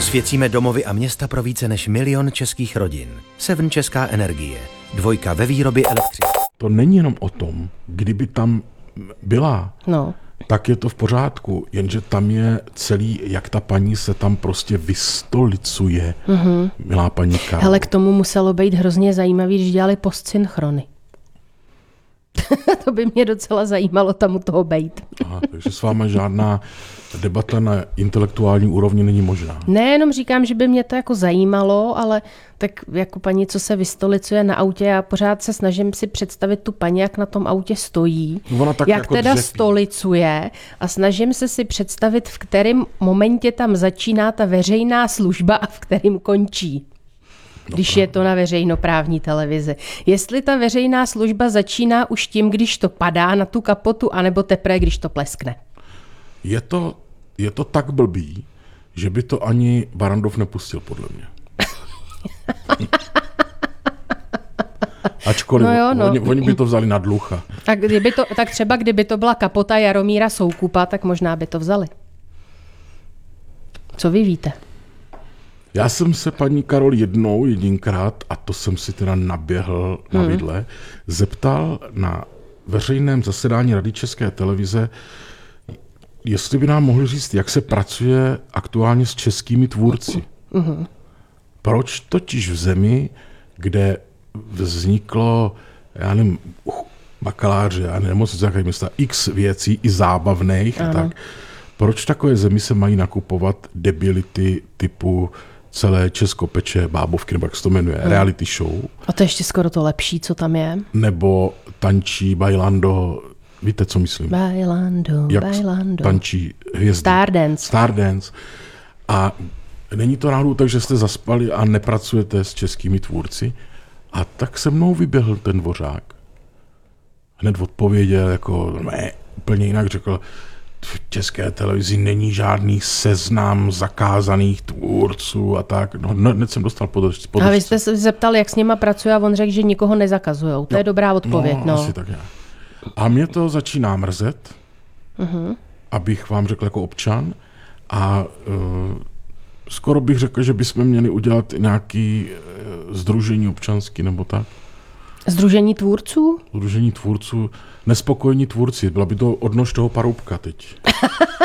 Osvěcíme domovy a města pro více než 1 000 000 českých rodin. Seven Česká energie. 2 ve výrobě elektřiny. To není jenom o tom, kdyby tam byla, tak je to v pořádku, jenže tam je celý, jak ta paní se tam prostě vystolicuje, milá paní Karol. Hele, k tomu muselo být hrozně zajímavý, když dělali postsynchrony. To by mě docela zajímalo tam u toho bejt. Aha, takže s váma žádná debata na intelektuální úrovni není možná. Ne, jenom říkám, že by mě to jako zajímalo, ale tak jako paní, co se vystolicuje na autě, já pořád se snažím si představit tu paní, jak na tom autě stojí, jak jako teda dřepí. stolicuje a snažím se si představit, v kterém momentě tam začíná ta veřejná služba a v kterém končí. Když je to na veřejnoprávní televizi. Jestli ta veřejná služba začíná už tím, když to padá na tu kapotu, anebo teprve, když to pleskne. Je to tak blbý, že by to ani Barrandov nepustil, podle mě. Ačkoliv oni by to vzali na dlucha. Tak třeba kdyby to byla kapota Jaromíra Soukupa, tak možná by to vzali. Co vy víte? Já jsem se paní Karol jedinkrát, a to jsem si teda naběhl na vidle, zeptal na veřejném zasedání Rady České televize, jestli by nám mohli říct, jak se pracuje aktuálně s českými tvůrci. Proč totiž v zemi, kde vzniklo, já nevím, bakaláře, já nemocnice, jaké města, x věcí i zábavných, a tak, proč takové zemi se mají nakupovat debility typu celé Česko peče bábovky, nebo jak se to jmenuje, reality show. A to je ještě skoro to lepší, co tam je. Nebo tančí bailando, víte, co myslím? Bailando. Tančí hvězdy. Stardance. A není to náhodou tak, že jste zaspali a nepracujete s českými tvůrci? A tak se mnou vyběhl ten Dvořák. Hned odpověděl, jako ne, úplně jinak řekl, v České televizi není žádný seznam zakázaných tvůrců a tak. No, hned jsem dostal podržce. A vy jste se zeptal, jak s nima pracuje a on řekl, že nikoho nezakazujou. To je dobrá odpověď. Asi tak. A mě to začíná mrzet, abych vám řekl jako občan. A skoro bych řekl, že bychom měli udělat nějaký sdružení občanský nebo tak. Sdružení tvůrců? Sdružení tvůrců, nespokojení tvůrci. Byla by to odnož toho Paroubka teď.